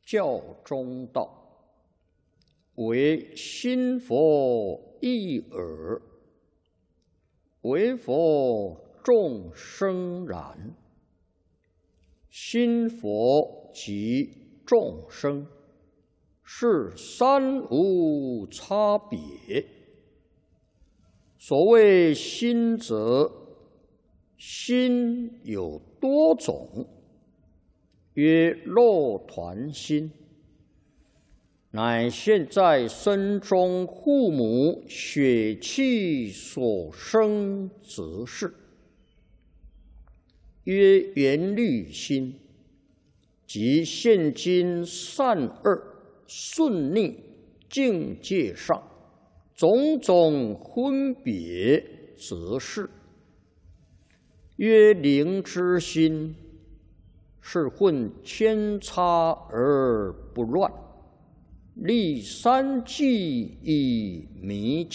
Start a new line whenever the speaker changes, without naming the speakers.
教中道，唯心佛一耳，唯佛众生然。心佛即众生，是三无差别。所谓心者，心有多种，曰肉团心，乃现在身中父母血气所生之事。曰缘虑心，即现今善恶顺逆境界上种种分别之事。曰灵之心，是混千差而不乱，立三际以迷